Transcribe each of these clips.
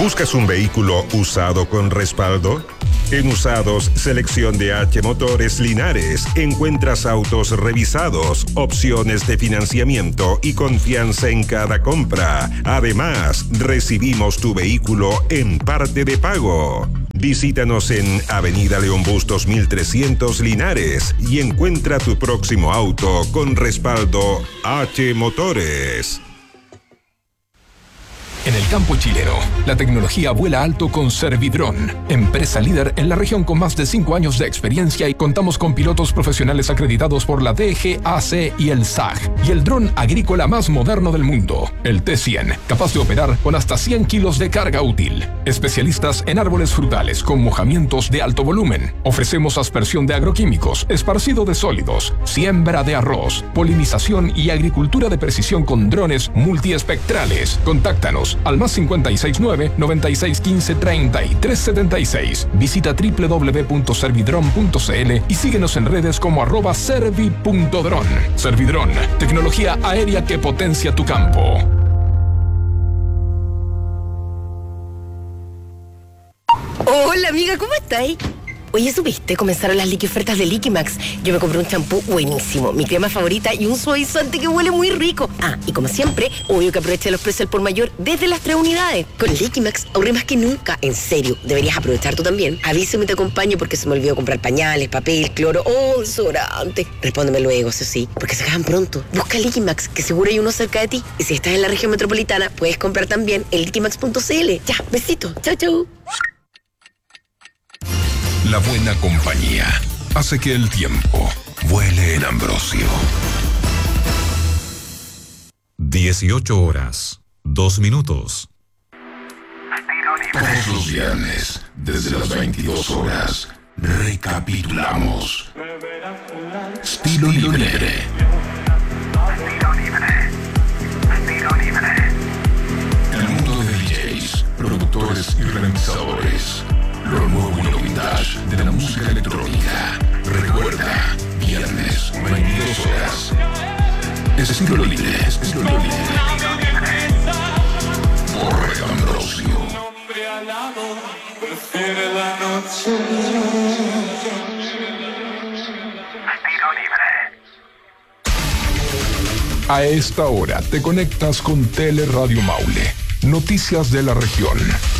¿Buscas un vehículo usado con respaldo? En Usados Selección de H Motores Linares encuentras autos revisados, opciones de financiamiento y confianza en cada compra. Además, recibimos tu vehículo en parte de pago. Visítanos en Avenida León Bustos 1300 Linares y encuentra tu próximo auto con respaldo H Motores. En el campo chileno, la tecnología vuela alto con Servidrón, empresa líder en la región con más de 5 años de experiencia, y contamos con pilotos profesionales acreditados por la DGAC y el SAG, y el dron agrícola más moderno del mundo, el T100, capaz de operar con hasta 100 kilos de carga útil. Especialistas en árboles frutales con mojamientos de alto volumen. Ofrecemos aspersión de agroquímicos, esparcido de sólidos, siembra de arroz, polinización y agricultura de precisión con drones multiespectrales. Contáctanos al más 569-9615-3376. Visita www.servidron.cl y síguenos en redes como @servi.dron. Servidrón, tecnología aérea que potencia tu campo. Hola amiga, ¿cómo estáis? Oye, ¿supiste? Comenzaron las ofertas de Liquimax. Yo me compré un champú buenísimo, mi crema favorita y un suavizante que huele muy rico. Ah, y como siempre, obvio que aproveché los precios al por mayor desde las 3 unidades. Con Liquimax ahorré más que nunca. En serio, deberías aprovechar tú también. Avísame y te acompaño porque se me olvidó comprar pañales, papel, cloro o desodorante. Respóndeme luego, eso sí, porque se acaban pronto. Busca Liquimax, que seguro hay uno cerca de ti. Y si estás en la región metropolitana, puedes comprar también en liquimax.cl. Ya, besito. Chau, chau. La buena compañía hace que el tiempo vuele en Ambrosio. 18:02. Todos los viernes, desde las 22 horas, recapitulamos. Estilo libre. Estilo libre. El mundo de DJs, productores y remixadores. Lo nuevo y lo vintage de la música electrónica. Recuerda, viernes, 22 horas. Estilo libre, estilo libre. Por Red Ambrosio. Estilo libre. A esta hora te conectas con Teleradio Maule. Noticias de la región.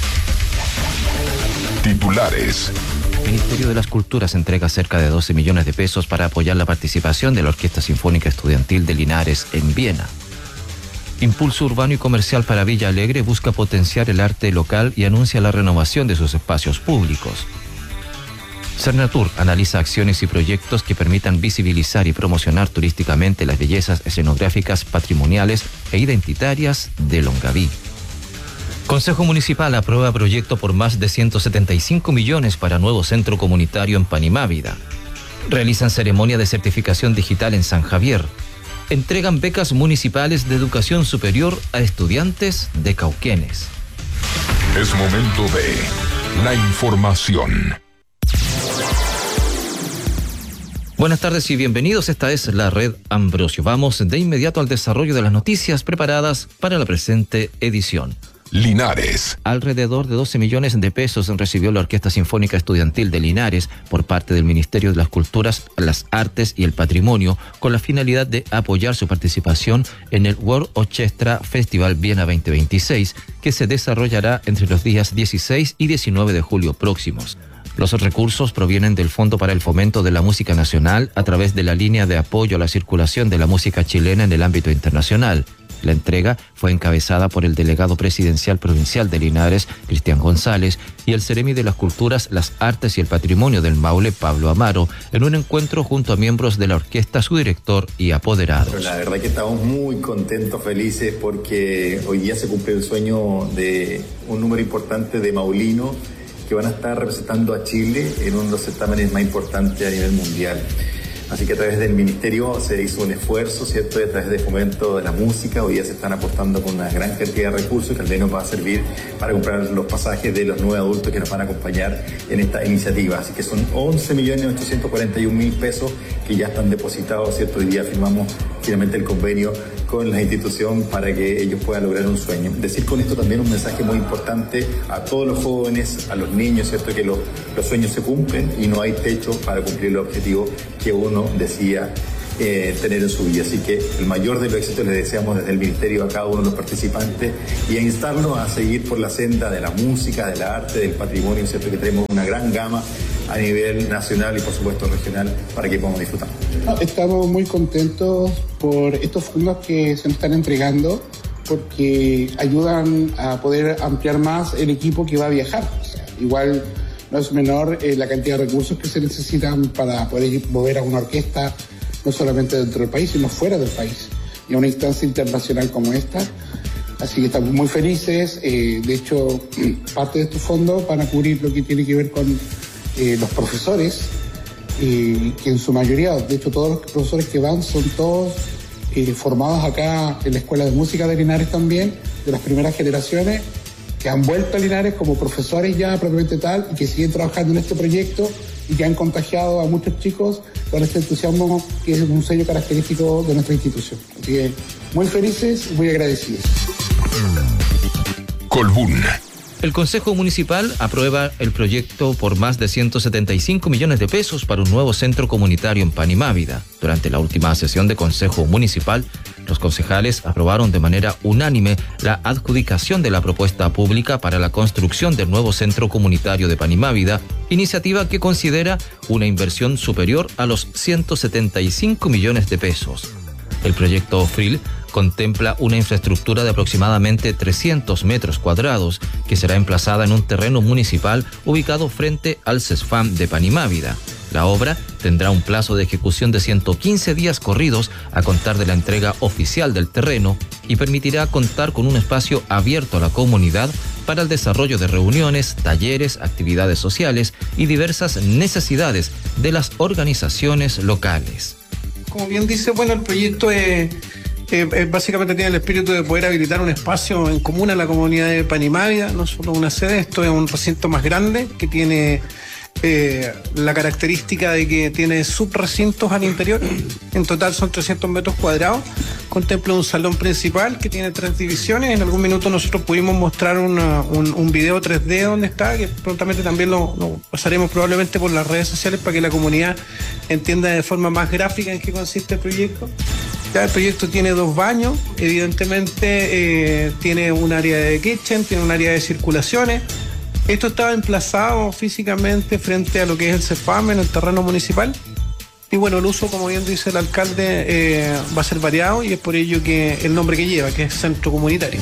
Titulares. El Ministerio de las Culturas entrega cerca de 12 millones de pesos para apoyar la participación de la Orquesta Sinfónica Estudiantil de Linares en Viena. Impulso Urbano y Comercial para Villa Alegre busca potenciar el arte local y anuncia la renovación de sus espacios públicos. Cernatur analiza acciones y proyectos que permitan visibilizar y promocionar turísticamente las bellezas escenográficas, patrimoniales e identitarias de Longaví. Consejo Municipal aprueba proyecto por más de 175 millones para nuevo centro comunitario en Panimávida. Realizan ceremonia de certificación digital en San Javier. Entregan becas municipales de educación superior a estudiantes de Cauquenes. Es momento de la información. Buenas tardes y bienvenidos. Esta es la Red Ambrosio. Vamos de inmediato al desarrollo de las noticias preparadas para la presente edición. Linares. Alrededor de 12 millones de pesos recibió la Orquesta Sinfónica Estudiantil de Linares por parte del Ministerio de las Culturas, las Artes y el Patrimonio, con la finalidad de apoyar su participación en el World Orchestra Festival Viena 2026, que se desarrollará entre los días 16 y 19 de julio próximos. Los recursos provienen del Fondo para el Fomento de la Música Nacional a través de la línea de apoyo a la circulación de la música chilena en el ámbito internacional. La entrega fue encabezada por el delegado presidencial provincial de Linares, Cristian González, y el Ceremi de las Culturas, las Artes y el Patrimonio del Maule, Pablo Amaro, en un encuentro junto a miembros de la orquesta, su director y apoderados. La verdad que estamos muy contentos, felices, porque hoy día se cumple el sueño de un número importante de maulinos que van a estar representando a Chile en uno de los certámenes más importantes a nivel mundial. Así que a través del Ministerio se hizo un esfuerzo, ¿cierto? Y a través de fomento de la música, hoy día se están aportando con una gran cantidad de recursos que al menos va a servir para comprar los pasajes de los 9 adultos que nos van a acompañar en esta iniciativa. Así que son 11.841.000 pesos que ya están depositados, ¿cierto? Hoy día firmamos finalmente el convenio con la institución para que ellos puedan lograr un sueño. Decir con esto también un mensaje muy importante a todos los jóvenes, a los niños, ¿cierto? Que los sueños se cumplen y no hay techo para cumplir el objetivo que uno decía tener en su vida. Así que el mayor de los éxitos les deseamos desde el Ministerio a cada uno de los participantes y a instarlos a seguir por la senda de la música, del arte, del patrimonio, ¿cierto? Que tenemos una gran gama a nivel nacional y por supuesto regional para que podamos disfrutar. Estamos muy contentos por estos fondos que se nos están entregando porque ayudan a poder ampliar más el equipo que va a viajar. O sea, igual no es menor la cantidad de recursos que se necesitan para poder mover a una orquesta no solamente dentro del país, sino fuera del país, y a una instancia internacional como esta. Así que estamos muy felices. De hecho, parte de estos fondos van a cubrir lo que tiene que ver con los profesores, que en su mayoría, de hecho todos los profesores que van son todos formados acá en la Escuela de Música de Linares también, de las primeras generaciones, que han vuelto a Linares como profesores ya propiamente tal, y que siguen trabajando en este proyecto y que han contagiado a muchos chicos con este entusiasmo que es un sello característico de nuestra institución. Así que muy felices y muy agradecidos. Colbún. El Consejo Municipal aprueba el proyecto por más de 175 millones de pesos para un nuevo centro comunitario en Panimávida. Durante la última sesión de Consejo Municipal, los concejales aprobaron de manera unánime la adjudicación de la propuesta pública para la construcción del nuevo centro comunitario de Panimávida, iniciativa que considera una inversión superior a los 175 millones de pesos. El proyecto FRIL contempla una infraestructura de aproximadamente 300 metros cuadrados que será emplazada en un terreno municipal ubicado frente al CESFAM de Panimávida. La obra tendrá un plazo de ejecución de 115 días corridos a contar de la entrega oficial del terreno y permitirá contar con un espacio abierto a la comunidad para el desarrollo de reuniones, talleres, actividades sociales y diversas necesidades de las organizaciones locales. Como bien dice, el proyecto básicamente tiene el espíritu de poder habilitar un espacio en común a la comunidad de Panimávida, no solo una sede. Esto es un recinto más grande que tiene la característica de que tiene subrecintos al interior. En total son 300 metros cuadrados. Contempla un salón principal que tiene 3 divisiones. En algún minuto nosotros pudimos mostrar un video 3D donde está, que prontamente también lo pasaremos probablemente por las redes sociales para que la comunidad entienda de forma más gráfica en qué consiste el proyecto. Ya el proyecto tiene 2 baños, evidentemente tiene un área de kitchen, tiene un área de circulaciones. Esto estaba emplazado físicamente frente a lo que es el CEFAM en el terreno municipal. Y el uso, como bien dice el alcalde, va a ser variado y es por ello que el nombre que lleva, que es Centro Comunitario.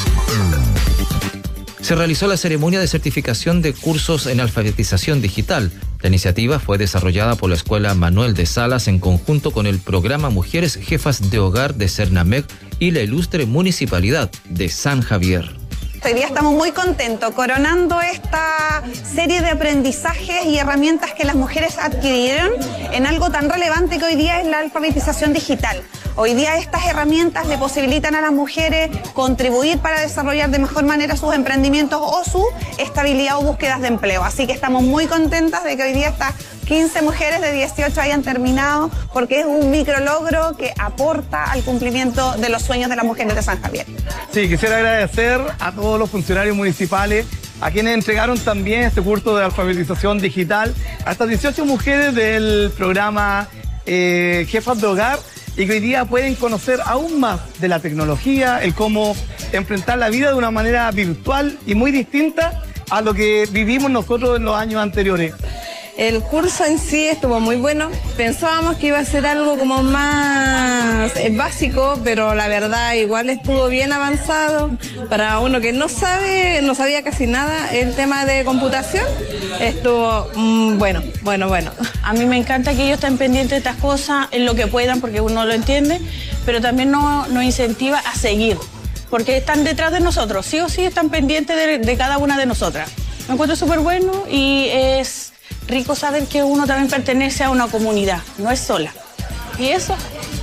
Se realizó la ceremonia de certificación de cursos en alfabetización digital. La iniciativa fue desarrollada por la Escuela Manuel de Salas en conjunto con el programa Mujeres Jefas de Hogar de Cernamec y la ilustre Municipalidad de San Javier. Hoy día estamos muy contentos, coronando esta serie de aprendizajes y herramientas que las mujeres adquirieron en algo tan relevante que hoy día es la alfabetización digital. Hoy día estas herramientas le posibilitan a las mujeres contribuir para desarrollar de mejor manera sus emprendimientos o su estabilidad o búsquedas de empleo. Así que estamos muy contentas de que hoy día estas 15 mujeres de 18 hayan terminado, porque es un micrologro que aporta al cumplimiento de los sueños de las mujeres de San Javier. Sí, quisiera agradecer a todos los funcionarios municipales, a quienes entregaron también este curso de alfabetización digital, a estas 18 mujeres del programa Jefas de Hogar, y que hoy día pueden conocer aún más de la tecnología, el cómo enfrentar la vida de una manera virtual y muy distinta a lo que vivimos nosotros en los años anteriores. El curso en sí estuvo muy bueno. Pensábamos que iba a ser algo como más básico, pero la verdad igual estuvo bien avanzado. Para uno que no sabía casi nada el tema de computación, estuvo bueno. A mí me encanta que ellos estén pendientes de estas cosas en lo que puedan, porque uno lo entiende, pero también nos incentiva a seguir, porque están detrás de nosotros, sí o sí están pendientes de cada una de nosotras. Me encuentro súper bueno y es rico saber que uno también pertenece a una comunidad, no es sola. Y eso.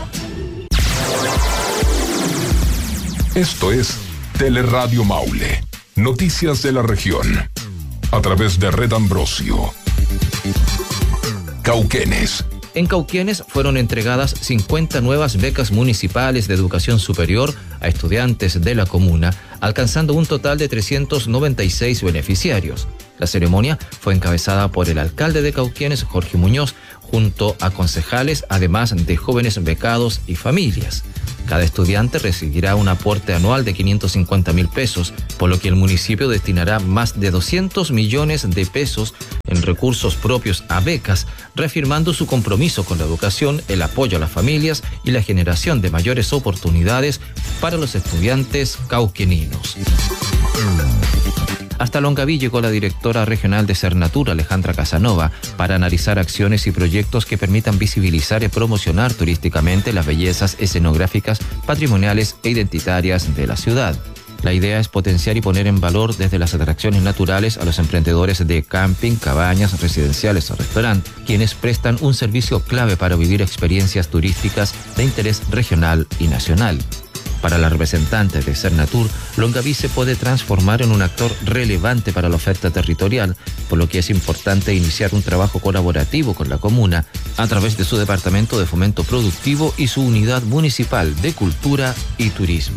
Esto es Teleradio Maule, noticias de la región, a través de Red Ambrosio. Cauquenes, En Cauquenes fueron entregadas 50 nuevas becas municipales de educación superior a estudiantes de la comuna, alcanzando un total de 396 beneficiarios. La ceremonia fue encabezada por el alcalde de Cauquenes, Jorge Muñoz, junto a concejales, además de jóvenes becados y familias. Cada estudiante recibirá un aporte anual de 550.000 pesos, por lo que el municipio destinará más de 200 millones de pesos en recursos propios a becas, reafirmando su compromiso con la educación, el apoyo a las familias y la generación de mayores oportunidades para los estudiantes cauqueninos. Hasta Longaví llegó la directora regional de Cernatur, Alejandra Casanova, para analizar acciones y proyectos que permitan visibilizar y promocionar turísticamente las bellezas escenográficas, patrimoniales e identitarias de la ciudad. La idea es potenciar y poner en valor desde las atracciones naturales a los emprendedores de camping, cabañas, residenciales o restaurantes, quienes prestan un servicio clave para vivir experiencias turísticas de interés regional y nacional. Para la representante de Cernatur, Longaví se puede transformar en un actor relevante para la oferta territorial, por lo que es importante iniciar un trabajo colaborativo con la comuna a través de su Departamento de Fomento Productivo y su Unidad Municipal de Cultura y Turismo.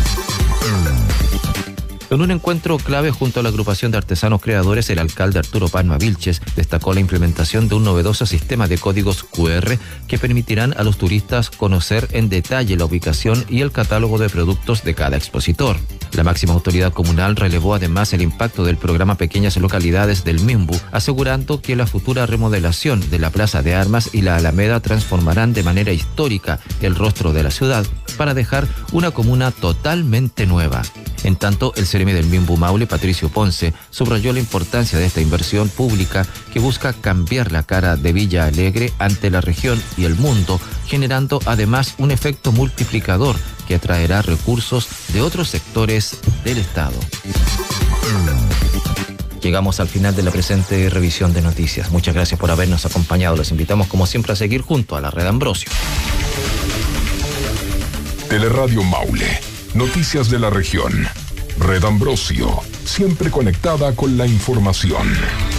En un encuentro clave junto a la agrupación de artesanos creadores, el alcalde Arturo Palma Vilches destacó la implementación de un novedoso sistema de códigos QR que permitirán a los turistas conocer en detalle la ubicación y el catálogo de productos de cada expositor. La máxima autoridad comunal relevó además el impacto del programa Pequeñas Localidades del MIMBU, asegurando que la futura remodelación de la Plaza de Armas y la Alameda transformarán de manera histórica el rostro de la ciudad para dejar una comuna totalmente nueva. En tanto, el seremi del MIMBU Maule, Patricio Ponce, subrayó la importancia de esta inversión pública que busca cambiar la cara de Villa Alegre ante la región y el mundo, generando además un efecto multiplicador que atraerá recursos de otros sectores del Estado. Llegamos al final de la presente revisión de noticias. Muchas gracias por habernos acompañado. Los invitamos como siempre a seguir junto a la Red Ambrosio. Teleradio Maule. Noticias de la región. Red Ambrosio. Siempre conectada con la información.